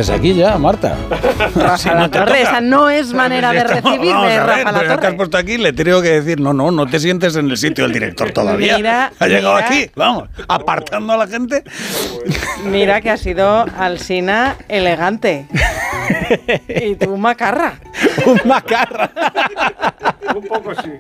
sientes aquí ya, Marta. Rafa La Torre, esa no es manera de recibirme, Rafa La Torre. Te has puesto aquí, le tengo que decir, no te sientes en el sitio del director todavía. Ha llegado aquí, vamos, apartando a la gente. Mira que ha sido Alsina elegante. Y tú macarra. Un macarra. Un poco sí.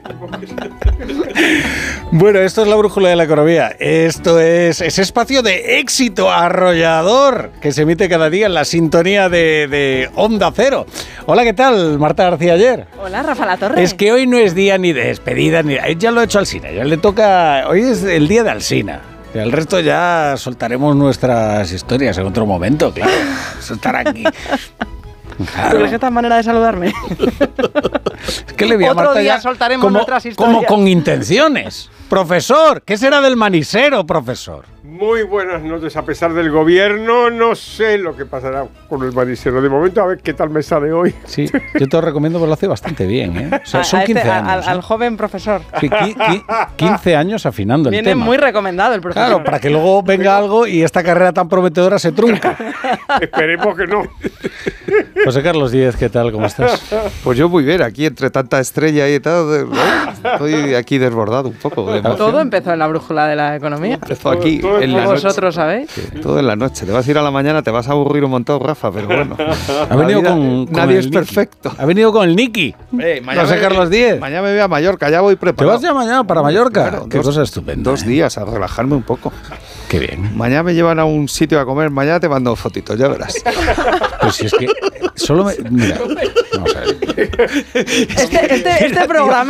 Bueno, esto es la brújula de la economía. Esto es ese espacio de éxito arrollador que se emite cada día en la sintonía de Onda Cero. Hola, ¿qué tal? Marta García Aller. Hola, Rafa La Torre. Es que hoy no es día ni de despedida, ni ya lo he hecho Alsina, ya le toca. Hoy es el día de Alsina. El resto ya soltaremos nuestras historias en otro momento, claro. Estar aquí. Claro. ¿Tú crees que esta manera de saludarme? Es que le vi a Marta otro día ya soltaremos nuestras historias. como con intenciones. Profesor, ¿qué será del manisero, profesor? Muy buenas noches. A pesar del gobierno, no sé lo que pasará con el manisero. De momento, a ver qué tal me sale hoy. Sí, yo te lo recomiendo porque lo hace bastante bien, ¿eh? O sea, son 15 años. Al joven profesor. Sí, 15 años afinando el tema. Viene muy recomendado el profesor. Claro, para que luego venga algo y esta carrera tan prometedora se trunca. Esperemos que no. José Carlos Díez, ¿qué tal? ¿Cómo estás? Pues yo muy bien, aquí entre tanta estrella y tal, estoy aquí desbordado un poco de emoción. Todo empezó en la brújula de la economía. Empezó aquí todo en la noche. Vosotros sabéis. Sí, todo en la noche. Te vas a ir a la mañana, te vas a aburrir un montón, Rafa, pero bueno. Ha venido con nadie es Nicky. perfecto. Ha venido con el Nicky. José Carlos Díez. Mañana me voy a Mallorca, ya voy ¿Te preparado. vas ya mañana para Mallorca? Claro, Qué cosa estupenda. 2 días a relajarme un poco. Qué bien. Mañana me llevan a un sitio a comer, mañana te mando fotitos, ya verás. Pues si es que solo me... Mira, vamos a ver. Este programa